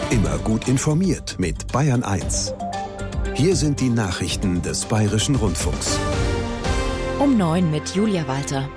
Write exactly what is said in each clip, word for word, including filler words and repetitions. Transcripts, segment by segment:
Immer gut informiert mit Bayern eins. Hier sind die Nachrichten des Bayerischen Rundfunks. Um neun mit Julia Walter.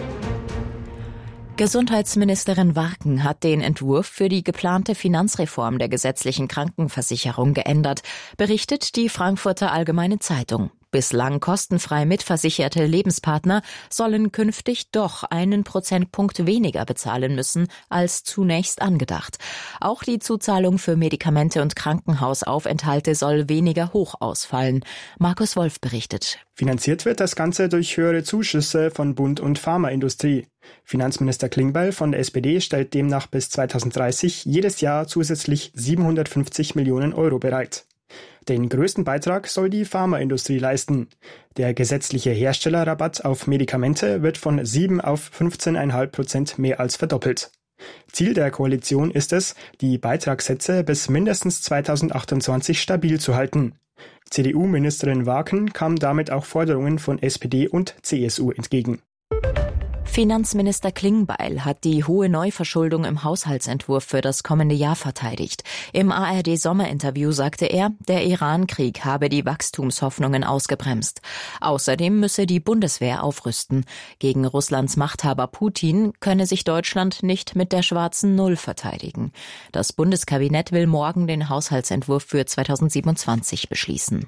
Gesundheitsministerin Warken hat den Entwurf für die geplante Finanzreform der gesetzlichen Krankenversicherung geändert, berichtet die Frankfurter Allgemeine Zeitung. Bislang kostenfrei mitversicherte Lebenspartner sollen künftig doch einen Prozentpunkt weniger bezahlen müssen als zunächst angedacht. Auch die Zuzahlung für Medikamente und Krankenhausaufenthalte soll weniger hoch ausfallen. Markus Wolf berichtet. Finanziert wird das Ganze durch höhere Zuschüsse von Bund und Pharmaindustrie. Finanzminister Klingbeil von der S P D stellt demnach bis zweitausenddreißig jedes Jahr zusätzlich siebenhundertfünfzig Millionen Euro bereit. Den größten Beitrag soll die Pharmaindustrie leisten. Der gesetzliche Herstellerrabatt auf Medikamente wird von sieben auf fünfzehn Komma fünf Prozent mehr als verdoppelt. Ziel der Koalition ist es, die Beitragssätze bis mindestens zweitausendachtundzwanzig stabil zu halten. C D U-Ministerin Warken kam damit auch Forderungen von S P D und C S U entgegen. Finanzminister Klingbeil hat die hohe Neuverschuldung im Haushaltsentwurf für das kommende Jahr verteidigt. Im A R D-Sommerinterview sagte er, der Iran-Krieg habe die Wachstumshoffnungen ausgebremst. Außerdem müsse die Bundeswehr aufrüsten. Gegen Russlands Machthaber Putin könne sich Deutschland nicht mit der schwarzen Null verteidigen. Das Bundeskabinett will morgen den Haushaltsentwurf für zweitausendsiebenundzwanzig beschließen.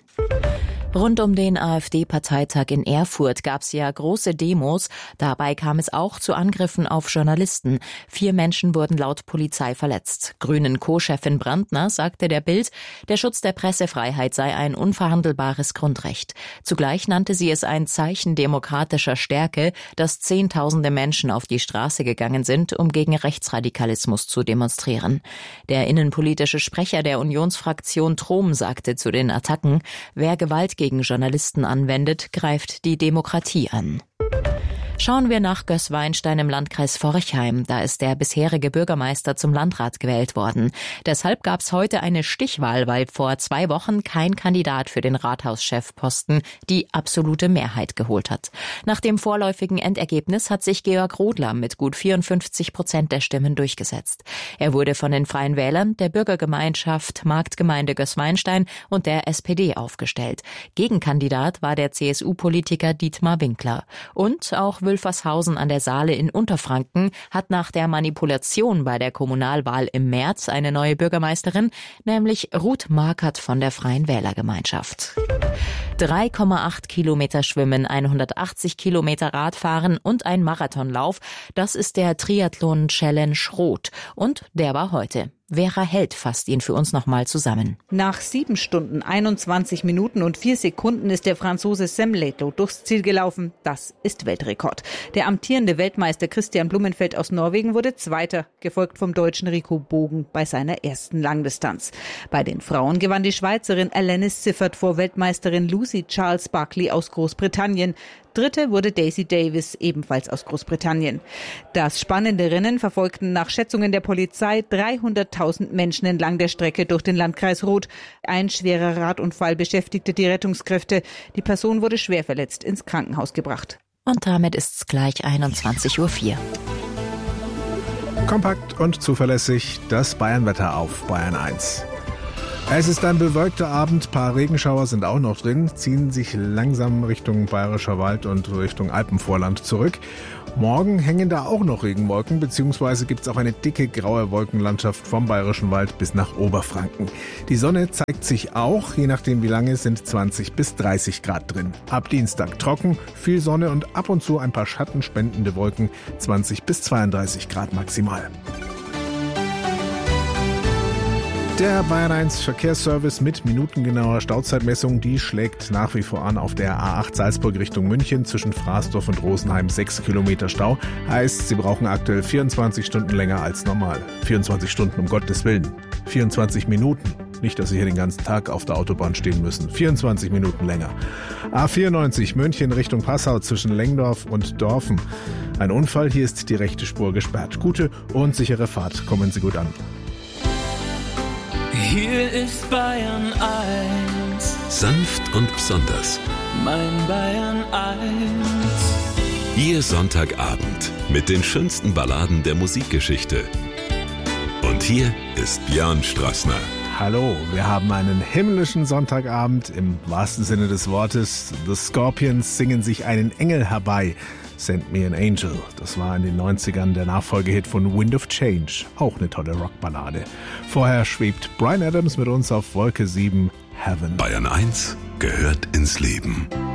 Rund um den AfD-Parteitag in Erfurt gab es ja große Demos. Dabei kam es auch zu Angriffen auf Journalisten. Vier Menschen wurden laut Polizei verletzt. Grünen-Co-Chefin Brandner sagte der Bild, der Schutz der Pressefreiheit sei ein unverhandelbares Grundrecht. Zugleich nannte sie es ein Zeichen demokratischer Stärke, dass Zehntausende Menschen auf die Straße gegangen sind, um gegen Rechtsradikalismus zu demonstrieren. Der innenpolitische Sprecher der Unionsfraktion Trom sagte zu den Attacken, wer Gewalt gegen Journalisten anwendet, greift die Demokratie an. Schauen wir nach Gößweinstein im Landkreis Forchheim. Da ist der bisherige Bürgermeister zum Landrat gewählt worden. Deshalb gab es heute eine Stichwahl, weil vor zwei Wochen kein Kandidat für den Rathauschefposten die absolute Mehrheit geholt hat. Nach dem vorläufigen Endergebnis hat sich Georg Rodler mit gut vierundfünfzig Prozent der Stimmen durchgesetzt. Er wurde von den Freien Wählern, der Bürgergemeinschaft Marktgemeinde Gößweinstein und der S P D aufgestellt. Gegenkandidat war der C S U-Politiker Dietmar Winkler. Und auch Wülfershausen an der Saale in Unterfranken hat nach der Manipulation bei der Kommunalwahl im März eine neue Bürgermeisterin, nämlich Ruth Markert von der Freien Wählergemeinschaft. drei Komma acht Kilometer Schwimmen, hundertachtzig Kilometer Radfahren und ein Marathonlauf, das ist der Triathlon Challenge Rot. Und der war heute. Vera Held fasst ihn für uns nochmal zusammen. Nach sieben Stunden, einundzwanzig Minuten und vier Sekunden ist der Franzose Sam Laidlow durchs Ziel gelaufen. Das ist Weltrekord. Der amtierende Weltmeister Christian Blumenfeld aus Norwegen wurde Zweiter, gefolgt vom Deutschen Rico Bogen bei seiner ersten Langdistanz. Bei den Frauen gewann die Schweizerin Alanis Siffert vor Weltmeisterin Lucy Charles Buckley aus Großbritannien. Dritte wurde Daisy Davis, ebenfalls aus Großbritannien. Das spannende Rennen verfolgten nach Schätzungen der Polizei dreihunderttausend Menschen entlang der Strecke durch den Landkreis Roth. Ein schwerer Radunfall beschäftigte die Rettungskräfte. Die Person wurde schwer verletzt ins Krankenhaus gebracht. Und damit ist es gleich einundzwanzig Uhr vier. Kompakt und zuverlässig das Bayernwetter auf Bayern eins. Es ist ein bewölkter Abend, ein paar Regenschauer sind auch noch drin, ziehen sich langsam Richtung Bayerischer Wald und Richtung Alpenvorland zurück. Morgen hängen da auch noch Regenwolken, beziehungsweise gibt es auch eine dicke graue Wolkenlandschaft vom Bayerischen Wald bis nach Oberfranken. Die Sonne zeigt sich auch, je nachdem wie lange, sind zwanzig bis dreißig Grad drin. Ab Dienstag trocken, viel Sonne und ab und zu ein paar schattenspendende Wolken, zwanzig bis zweiunddreißig Grad maximal. Der Bayern eins Verkehrsservice mit minutengenauer Stauzeitmessung, die schlägt nach wie vor an auf der A acht Salzburg Richtung München zwischen Fraßdorf und Rosenheim sechs Kilometer Stau. Heißt, Sie brauchen aktuell vierundzwanzig Stunden länger als normal. vierundzwanzig Stunden um Gottes Willen. vierundzwanzig Minuten. Nicht, dass Sie hier den ganzen Tag auf der Autobahn stehen müssen. vierundzwanzig Minuten länger. A vierundneunzig München Richtung Passau zwischen Lengdorf und Dorfen. Ein Unfall, hier ist die rechte Spur gesperrt. Gute und sichere Fahrt, kommen Sie gut an. Hier ist Bayern eins. Sanft und besonders. Mein Bayern eins. Ihr Sonntagabend mit den schönsten Balladen der Musikgeschichte. Und hier ist Björn Strassner. Hallo, wir haben einen himmlischen Sonntagabend im wahrsten Sinne des Wortes. The Scorpions singen sich einen Engel herbei. Send Me an Angel. Das war in den neunzigern der Nachfolgehit von Wind of Change. Auch eine tolle Rockballade. Vorher schwebt Bryan Adams mit uns auf Wolke sieben, Heaven. Bayern eins gehört ins Leben.